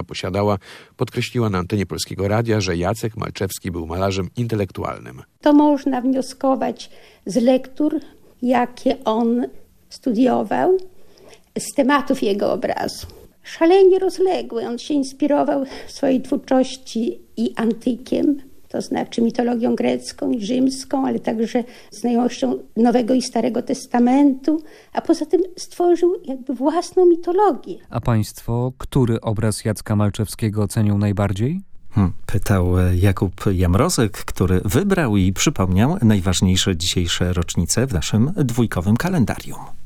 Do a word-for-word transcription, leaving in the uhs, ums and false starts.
posiadała, podkreśliła na antenie Polskiego Radia, że Jacek Malczewski był malarzem intelektualnym. To można wnioskować z lektur, jakie on studiował, z tematów jego obrazu. Szalenie rozległy. On się inspirował w swojej twórczości i antykiem, to znaczy mitologią grecką i rzymską, ale także znajomością Nowego i Starego Testamentu, a poza tym stworzył jakby własną mitologię. A państwo, który obraz Jacka Malczewskiego cenią najbardziej? Hmm, pytał Jakub Jamrozek, który wybrał i przypomniał najważniejsze dzisiejsze rocznice w naszym dwójkowym kalendarium.